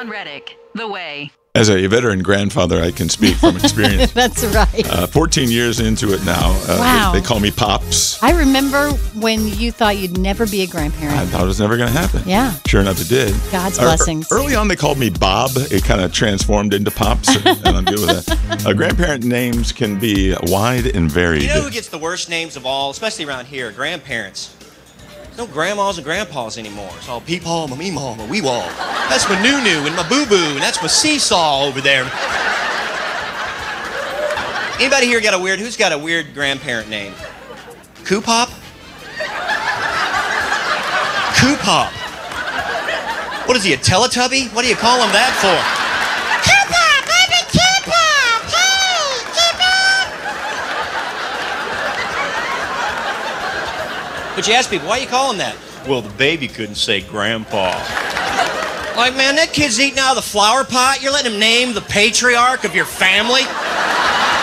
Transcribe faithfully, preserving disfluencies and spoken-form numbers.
John Reddick, The Way. As a veteran grandfather, I can speak from experience. That's right. Uh, fourteen years into it now. Uh, Wow. They, they call me Pops. I remember when you thought you'd never be a grandparent. I thought it was never going to happen. Yeah. Sure enough, it did. God's Uh, blessings. Early on, they called me Bob. It kind of transformed into Pops, and, and I'm good with that. Uh, grandparent names can be wide and varied. You know who gets the worst names of all, especially around here? Grandparents. There's no grandmas and grandpas anymore. It's all peepaw, my meemaw, my wee-waw. That's my noo-noo and my boo-boo, and that's my seesaw over there. Anybody here got a weird, who's got a weird grandparent name? Coopop? Coopop. What is he, a Teletubby? What do you call him that for? Coopop, I'm a Coopop! Hey, Coopop! But you ask people, why you call him that? Well, the baby couldn't say grandpa. Like, man, that kid's eating out of the flower pot. You're letting him name the patriarch of your family?